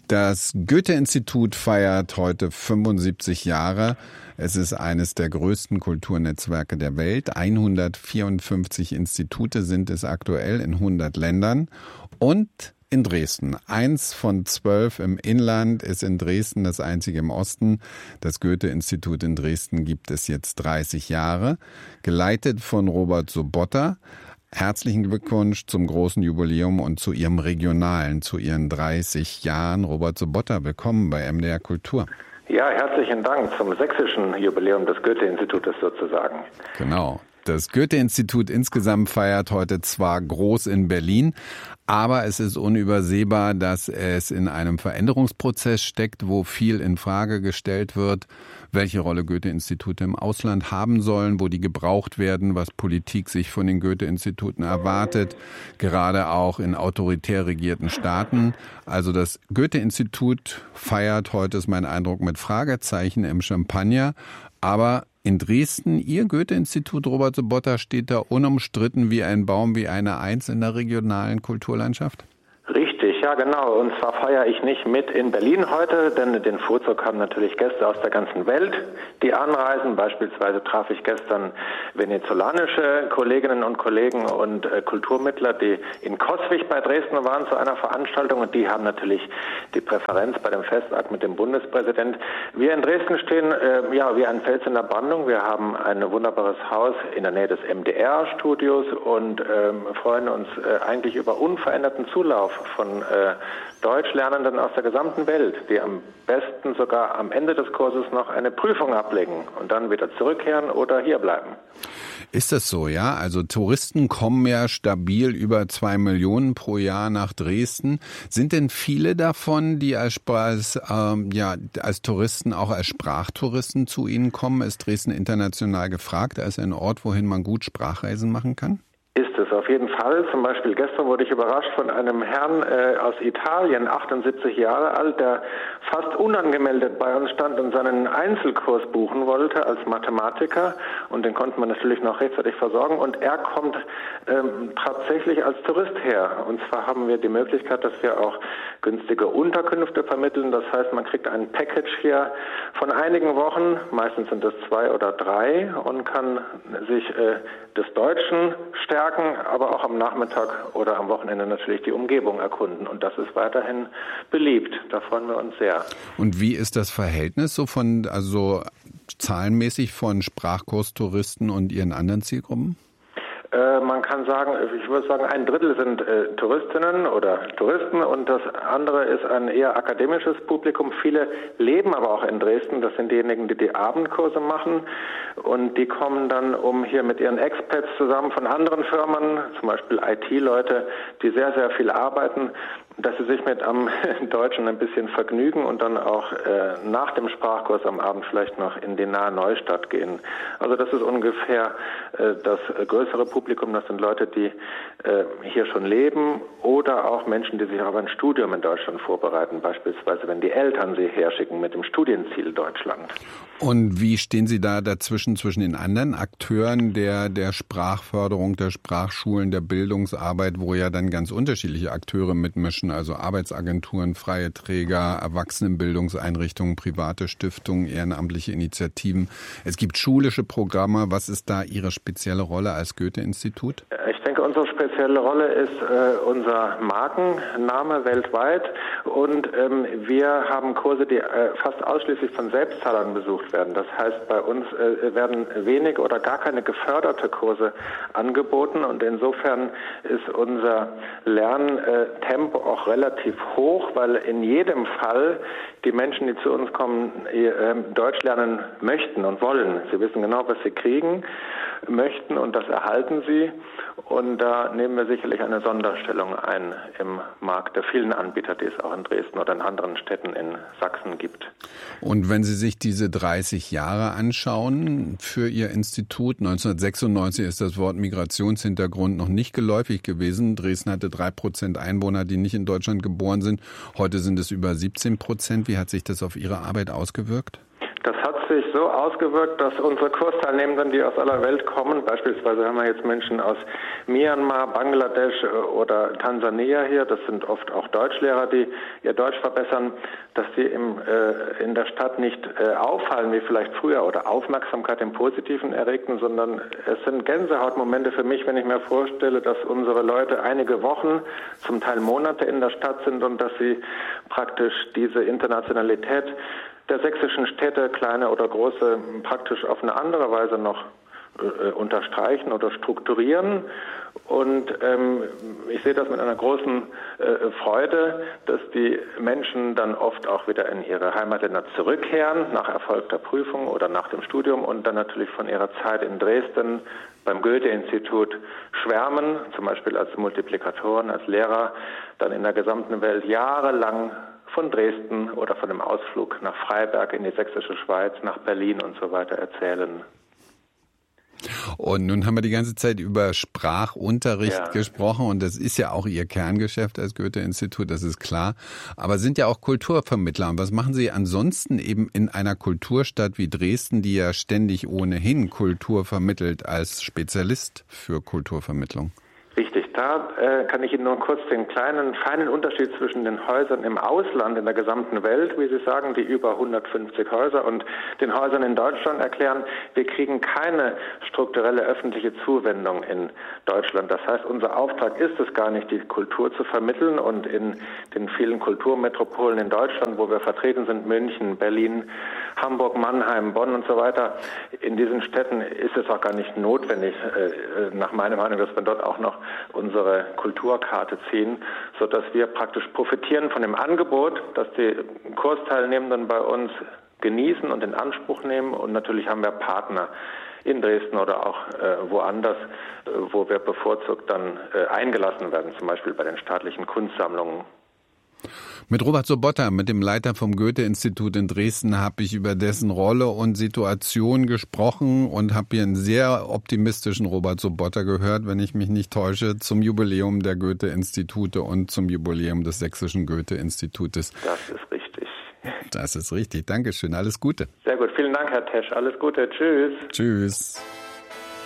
Das Goethe-Institut feiert heute 75 Jahre. Es ist eines der größten Kulturnetzwerke der Welt. 154 Institute sind es aktuell in 100 Ländern. Und in Dresden. 1 von 12 im Inland ist in Dresden, das einzige im Osten. Das Goethe-Institut in Dresden gibt es jetzt 30 Jahre, geleitet von Robert Sobotta. Herzlichen Glückwunsch zum großen Jubiläum und zu Ihrem Regionalen, zu Ihren 30 Jahren. Robert Sobotta, willkommen bei MDR Kultur. Ja, herzlichen Dank zum sächsischen Jubiläum des Goethe-Institutes sozusagen. Genau. Das Goethe-Institut insgesamt feiert heute zwar groß in Berlin, aber es ist unübersehbar, dass es in einem Veränderungsprozess steckt, wo viel in Frage gestellt wird, welche Rolle Goethe-Institute im Ausland haben sollen, wo die gebraucht werden, was Politik sich von den Goethe-Instituten erwartet, gerade auch in autoritär regierten Staaten. Also das Goethe-Institut feiert heute, ist mein Eindruck, mit Fragezeichen im Champagner, aber in Dresden, Ihr Goethe-Institut, Robert Sobotta, steht da unumstritten wie ein Baum, wie eine Eins in der regionalen Kulturlandschaft? Richtig, ja genau. Und zwar feiere ich nicht mit in Berlin heute, denn den Vorzug haben natürlich Gäste aus der ganzen Welt, die anreisen. Beispielsweise traf ich gestern venezolanische Kolleginnen und Kollegen und Kulturmittler, die in Coswig bei Dresden waren zu einer Veranstaltung, und die haben natürlich die Präferenz bei dem Festakt mit dem Bundespräsident. Wir in Dresden stehen wie ein Fels in der Brandung. Wir haben ein wunderbares Haus in der Nähe des MDR-Studios und freuen uns eigentlich über unveränderten Zulauf von Deutschlernenden aus der gesamten Welt, die am besten sogar am Ende des Kurses noch eine Prüfung ablegen und dann wieder zurückkehren oder hier bleiben. Ist das so, ja? Also Touristen kommen ja stabil über 2 Millionen pro Jahr nach Dresden. Sind denn viele davon, die als Touristen, auch als Sprachtouristen zu Ihnen kommen? Ist Dresden international gefragt als ein Ort, wohin man gut Sprachreisen machen kann? Ist es auf jeden Fall. Zum Beispiel gestern wurde ich überrascht von einem Herrn aus Italien, 78 Jahre alt, der fast unangemeldet bei uns stand und seinen Einzelkurs buchen wollte als Mathematiker, und den konnten wir natürlich noch rechtzeitig versorgen, und er kommt tatsächlich als Tourist her. Und zwar haben wir die Möglichkeit, dass wir auch günstige Unterkünfte vermitteln. Das heißt, man kriegt ein Package hier von einigen Wochen, meistens sind es 2 oder 3, und kann sich des Deutschen stärken, aber auch am Nachmittag oder am Wochenende natürlich die Umgebung erkunden. Und das ist weiterhin beliebt. Da freuen wir uns sehr. Und wie ist das Verhältnis zahlenmäßig von Sprachkurstouristen und Ihren anderen Zielgruppen? Man kann sagen, ich würde sagen, 1/3 sind Touristinnen oder Touristen, und das andere ist ein eher akademisches Publikum. Viele leben aber auch in Dresden. Das sind diejenigen, die die Abendkurse machen, und die kommen dann, um hier mit ihren Expats zusammen von anderen Firmen, zum Beispiel IT-Leute, die sehr, sehr viel arbeiten, dass sie sich mit am Deutschen ein bisschen vergnügen und dann auch nach dem Sprachkurs am Abend vielleicht noch in die nahe Neustadt gehen. Also das ist ungefähr das größere Publikum. Das sind Leute, die hier schon leben, oder auch Menschen, die sich auf ein Studium in Deutschland vorbereiten, beispielsweise wenn die Eltern sie herschicken mit dem Studienziel Deutschland. Und wie stehen Sie da dazwischen, zwischen den anderen Akteuren der Sprachförderung, der Sprachschulen, der Bildungsarbeit, wo ja dann ganz unterschiedliche Akteure mitmischen, also Arbeitsagenturen, freie Träger, Erwachsenenbildungseinrichtungen, private Stiftungen, ehrenamtliche Initiativen. Es gibt schulische Programme. Was ist da Ihre spezielle Rolle als Goethe-Institut? Ich denke, unsere spezielle Rolle ist unser Markenname weltweit, und wir haben Kurse, die fast ausschließlich von Selbstzahlern besucht werden. Das heißt, bei uns werden wenig oder gar keine geförderte Kurse angeboten, und insofern ist unser Lerntempo auch relativ hoch, weil in jedem Fall die Menschen, die zu uns kommen, Deutsch lernen möchten und wollen. Sie wissen genau, was sie kriegen möchten, und das erhalten sie. Und da nehmen wir sicherlich eine Sonderstellung ein im Markt der vielen Anbieter, die es auch in Dresden oder in anderen Städten in Sachsen gibt. Und wenn Sie sich diese 30 Jahre anschauen für Ihr Institut, 1996 ist das Wort Migrationshintergrund noch nicht geläufig gewesen. Dresden hatte 3% Einwohner, die nicht in Deutschland geboren sind. Heute sind es über 17%. Wie hat sich das auf Ihre Arbeit ausgewirkt? Das hat sich so ausgewirkt, dass unsere Kursteilnehmenden, die aus aller Welt kommen, beispielsweise haben wir jetzt Menschen aus Myanmar, Bangladesch oder Tansania hier, das sind oft auch Deutschlehrer, die ihr Deutsch verbessern, dass die in der Stadt nicht auffallen wie vielleicht früher oder Aufmerksamkeit im Positiven erregten, sondern es sind Gänsehautmomente für mich, wenn ich mir vorstelle, dass unsere Leute einige Wochen, zum Teil Monate in der Stadt sind und dass sie praktisch diese Internationalität der sächsischen Städte, kleine oder große, praktisch auf eine andere Weise noch unterstreichen oder strukturieren. Und ich sehe das mit einer großen Freude, dass die Menschen dann oft auch wieder in ihre Heimatländer zurückkehren, nach erfolgter Prüfung oder nach dem Studium und dann natürlich von ihrer Zeit in Dresden beim Goethe-Institut schwärmen, zum Beispiel als Multiplikatoren, als Lehrer, dann in der gesamten Welt jahrelang von Dresden oder von dem Ausflug nach Freiberg in die sächsische Schweiz, nach Berlin und so weiter erzählen. Und nun haben wir die ganze Zeit über Sprachunterricht gesprochen und das ist ja auch Ihr Kerngeschäft als Goethe-Institut, das ist klar. Aber sind ja auch Kulturvermittler. Und was machen Sie ansonsten eben in einer Kulturstadt wie Dresden, die ja ständig ohnehin Kultur vermittelt, als Spezialist für Kulturvermittlung? Richtig, da kann ich Ihnen nur kurz den kleinen, feinen Unterschied zwischen den Häusern im Ausland, in der gesamten Welt, wie Sie sagen, die über 150 Häuser und den Häusern in Deutschland erklären. Wir kriegen keine strukturelle öffentliche Zuwendung in Deutschland. Das heißt, unser Auftrag ist es gar nicht, die Kultur zu vermitteln und in den vielen Kulturmetropolen in Deutschland, wo wir vertreten sind, München, Berlin, Hamburg, Mannheim, Bonn und so weiter, in diesen Städten ist es auch gar nicht notwendig, nach meiner Meinung, dass wir dort auch noch unsere Kulturkarte ziehen, sodass wir praktisch profitieren von dem Angebot, das die Kursteilnehmenden bei uns genießen und in Anspruch nehmen. Und natürlich haben wir Partner in Dresden oder auch woanders, wo wir bevorzugt dann eingelassen werden, zum Beispiel bei den staatlichen Kunstsammlungen. Mit Robert Sobotta, mit dem Leiter vom Goethe-Institut in Dresden, habe ich über dessen Rolle und Situation gesprochen und habe hier einen sehr optimistischen Robert Sobotta gehört, wenn ich mich nicht täusche, zum Jubiläum der Goethe-Institute und zum Jubiläum des Sächsischen Goethe-Institutes. Das ist richtig. Das ist richtig. Dankeschön. Alles Gute. Sehr gut. Vielen Dank, Herr Tesch. Alles Gute. Tschüss. Tschüss.